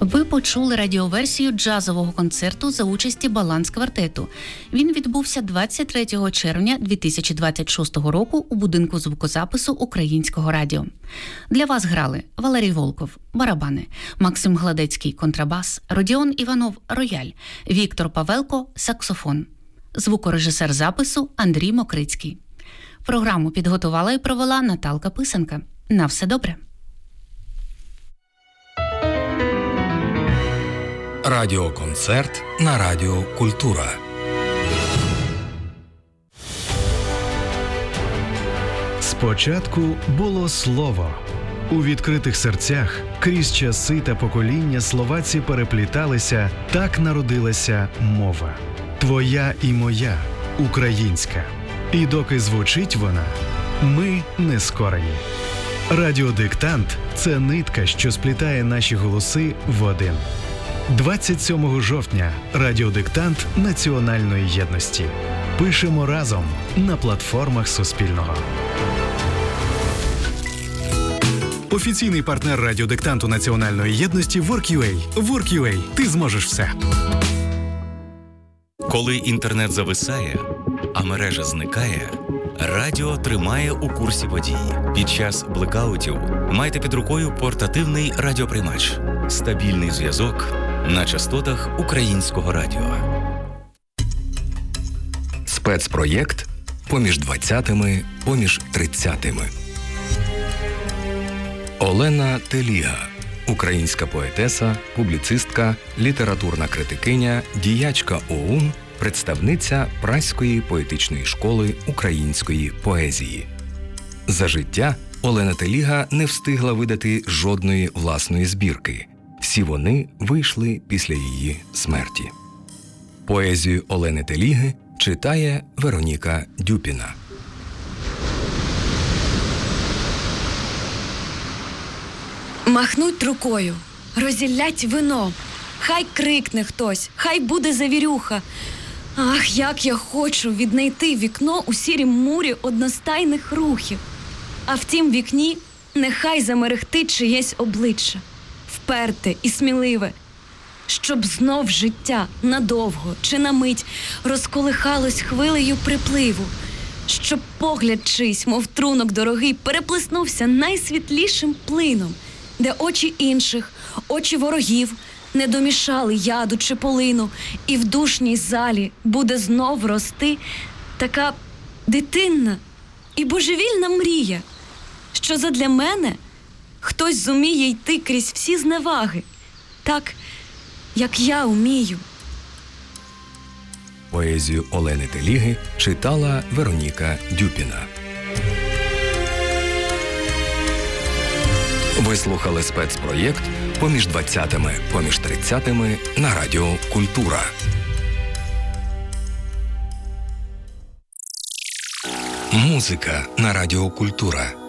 Ви почули радіоверсію джазового концерту за участі «Баланс-квартету». Він відбувся 23 червня 2026 року у будинку звукозапису Українського радіо. Для вас грали Валерій Волков – барабани, Максим Гладецький – контрабас, Родіон Іванов – рояль, Віктор Павелко – саксофон. Звукорежисер запису Андрій Мокрицький. Програму підготувала і провела Наталка Писанка. На все добре. Радіоконцерт на Радіо Культура. Спочатку було слово. У відкритих серцях крізь часи та покоління слова ці перепліталися, так народилася мова. Твоя і моя, українська. І доки звучить вона, ми не скорені. Радіодиктант – це нитка, що сплітає наші голоси в один. 27 жовтня – радіодиктант національної єдності. Пишемо разом на платформах Суспільного. Офіційний партнер радіодиктанту національної єдності WorkUA. WorkUA. Ти зможеш все. Коли інтернет зависає, а мережа зникає, радіо тримає у курсі подій. Під час блекаутів майте під рукою портативний радіоприймач. Стабільний зв'язок на частотах Українського радіо. Спецпроєкт «Поміж 20-ми, поміж 30-ми». Олена Теліга – українська поетеса, публіцистка, літературна критикиня, діячка ОУН, представниця Празької поетичної школи української поезії. За життя Олена Теліга не встигла видати жодної власної збірки. Всі вони вийшли після її смерті. Поезію Олени Теліги читає Вероніка Дюпіна. Махнуть рукою, розіллять вино. Хай крикне хтось, хай буде завірюха. Ах, як я хочу віднайти вікно у сірім мурі одностайних рухів. А в тім вікні нехай замерехтить чиєсь обличчя. Вперте і сміливе, щоб знов життя надовго чи на мить розколихалось хвилею припливу, щоб погляд чийсь, мов трунок дорогий, переплеснувся найсвітлішим плином, де очі інших, очі ворогів не домішали яду чи полину, і в душній залі буде знов рости така дитинна і божевільна мрія, що задля мене хтось зуміє йти крізь всі зневаги, так, як я умію. Поезію Олени Теліги читала Вероніка Дюпіна. Ви слухали спецпроєкт «Поміж 20-ми, поміж 30-ми» на Радіо Культура. Музика на Радіо Культура.